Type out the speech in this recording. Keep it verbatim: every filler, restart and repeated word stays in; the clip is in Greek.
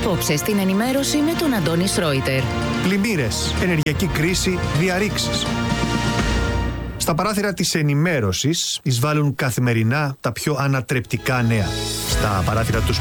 Απόψε στην ενημέρωση με τον Αντώνη Σρόιτερ. Πλημμύρες, ενεργειακή κρίση, διαρρήξεις. Στα παράθυρα της ενημέρωσης εισβάλλουν καθημερινά τα πιο ανατρεπτικά νέα. Στα παράθυρα του